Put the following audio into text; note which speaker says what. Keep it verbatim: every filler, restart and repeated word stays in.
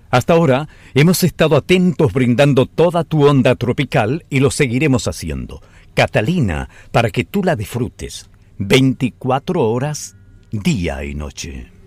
Speaker 1: Hasta ahora hemos estado atentos brindando toda tu onda tropical y lo seguiremos haciendo. Catalina, para que tú la disfrutes. veinticuatro horas, día y noche.